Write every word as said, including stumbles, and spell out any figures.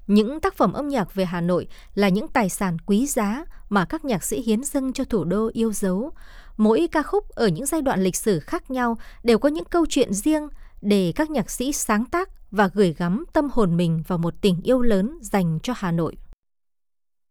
Những tác phẩm âm nhạc về Hà Nội là những tài sản quý giá mà các nhạc sĩ hiến dâng cho thủ đô yêu dấu. Mỗi ca khúc ở những giai đoạn lịch sử khác nhau đều có những câu chuyện riêng để các nhạc sĩ sáng tác và gửi gắm tâm hồn mình vào một tình yêu lớn dành cho Hà Nội.